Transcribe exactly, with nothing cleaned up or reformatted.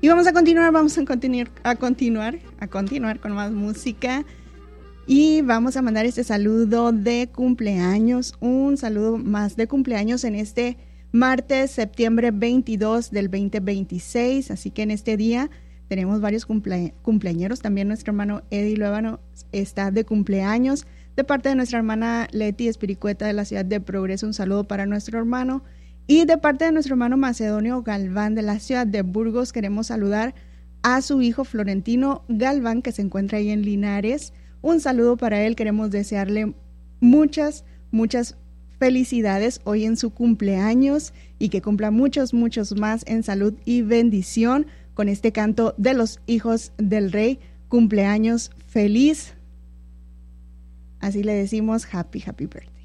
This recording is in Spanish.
Y vamos a continuar, vamos a continuar, a continuar, a continuar con más música. Y vamos a mandar este saludo de cumpleaños, un saludo más de cumpleaños en este martes, septiembre veintidós del veinte veintiséis. Así que en este día tenemos varios cumplea- cumpleañeros. También nuestro hermano Eddie Luébano está de cumpleaños. De parte de nuestra hermana Leti Espiricueta de la ciudad de Progreso, un saludo para nuestro hermano. Y de parte de nuestro hermano Macedonio Galván de la ciudad de Burgos, queremos saludar a su hijo Florentino Galván, que se encuentra ahí en Linares. Un saludo para él, queremos desearle muchas, muchas felicidades hoy en su cumpleaños y que cumpla muchos, muchos más en salud y bendición con este canto de los hijos del rey. Cumpleaños feliz. Así le decimos happy, happy birthday.